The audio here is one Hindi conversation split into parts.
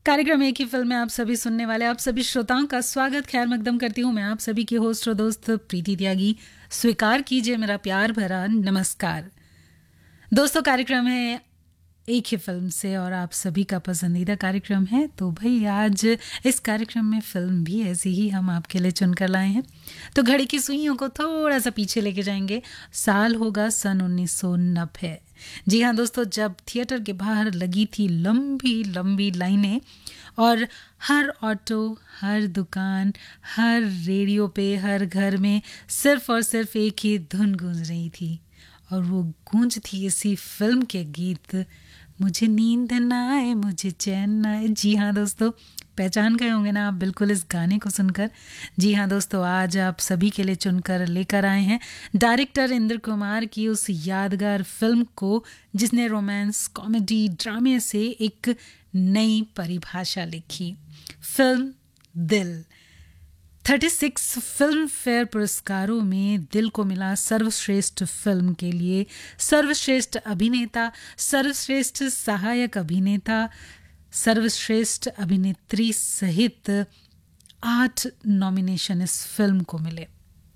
कार्यक्रम एक ही फिल्म में आप सभी सुनने वाले आप सभी श्रोताओं का स्वागत खैर मकदम करती हूँ मैं आप सभी की होस्ट और दोस्त प्रीति त्यागी। स्वीकार कीजिए मेरा प्यार भरा नमस्कार। दोस्तों, कार्यक्रम है एक ही फिल्म से और आप सभी का पसंदीदा कार्यक्रम है। तो भाई आज इस कार्यक्रम में फिल्म भी ऐसी ही हम आपके लिए चुनकर लाए हैं। तो घड़ी की सुइयों को थोड़ा सा पीछे लेके जाएंगे। साल होगा सन 1990। जी हाँ दोस्तों, जब थिएटर के बाहर लगी थी लंबी लंबी लाइनें और हर ऑटो, हर दुकान, हर रेडियो पे, हर घर में सिर्फ और सिर्फ एक ही धुन गूंज रही थी और वो गूंज थी इसी फिल्म के गीत मुझे नींद ना आए, मुझे चैन ना आए। जी हाँ दोस्तों, पहचान गए होंगे ना आप बिल्कुल इस गाने को सुनकर। जी हाँ दोस्तों, आज आप सभी के लिए चुनकर लेकर आए हैं डायरेक्टर इंद्र कुमार की उस यादगार फिल्म को जिसने रोमांस, कॉमेडी, ड्रामे से एक नई परिभाषा लिखी। फिल्म दिल। 36 फिल्म फेयर पुरस्कारों में दिल को मिला सर्वश्रेष्ठ फिल्म के लिए सर्वश्रेष्ठ अभिनेता, सर्वश्रेष्ठ सहायक अभिनेता, सर्वश्रेष्ठ अभिनेत्री सहित 8 नॉमिनेशन इस फिल्म को मिले।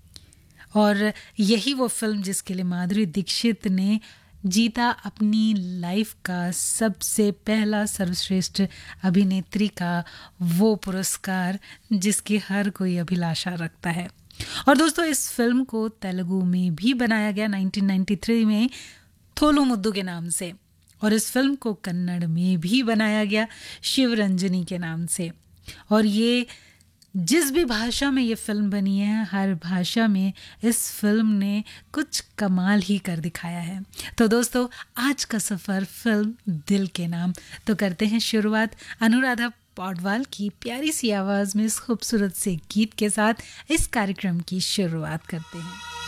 और यही वो फिल्म जिसके लिए माधुरी दीक्षित ने जीता अपनी लाइफ का सबसे पहला सर्वश्रेष्ठ अभिनेत्री का वो पुरस्कार जिसकी हर कोई अभिलाषा रखता है। और दोस्तों, इस फिल्म को तेलुगु में भी बनाया गया 1993 में थोलू मुद्दू के नाम से, और इस फिल्म को कन्नड़ में भी बनाया गया शिवरंजनी के नाम से। और ये जिस भी भाषा में ये फिल्म बनी है, हर भाषा में इस फिल्म ने कुछ कमाल ही कर दिखाया है। तो दोस्तों, आज का सफ़र फिल्म दिल के नाम तो करते हैं शुरुआत अनुराधा पौडवाल की प्यारी सी आवाज़ में इस खूबसूरत से गीत के साथ इस कार्यक्रम की शुरुआत करते हैं।